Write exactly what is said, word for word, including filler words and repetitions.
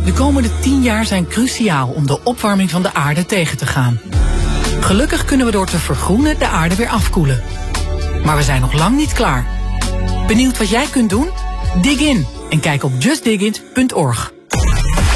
De komende tien jaar zijn cruciaal om de opwarming van de aarde tegen te gaan. Gelukkig kunnen we door te vergroenen de aarde weer afkoelen. Maar we zijn nog lang niet klaar. Benieuwd wat jij kunt doen? Dig in en kijk op just dig it punt org.